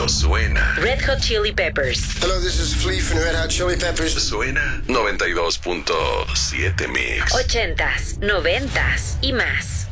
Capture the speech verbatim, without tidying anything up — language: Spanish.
cuando suena. Red Hot Chili Peppers. Hello, this is Flea from Red Hot Chili Peppers. Suena noventa y dos punto siete Mix. Ochentas, noventas y más.